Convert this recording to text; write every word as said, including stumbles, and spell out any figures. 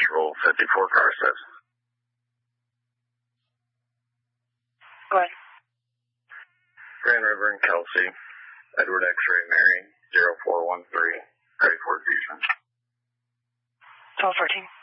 Patrol fifty-four car six. Go ahead. Grand River and Kelsey, Edward X-ray Mary, zero four one three, ready for fusion. twelve fourteen.